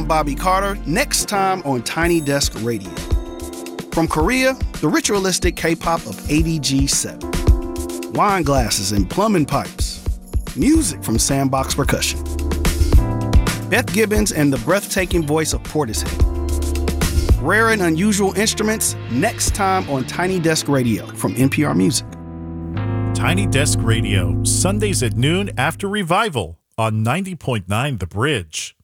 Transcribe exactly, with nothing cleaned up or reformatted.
Bobby Carter, next time on Tiny Desk Radio. From Korea, the ritualistic K-pop of A D G seven. Wine glasses and plumbing pipes. Music from Sandbox Percussion. Beth Gibbons and the breathtaking voice of Portishead. Rare and unusual instruments, next time on Tiny Desk Radio from N P R Music. Tiny Desk Radio, Sundays at noon after Revival on ninety point nine The Bridge.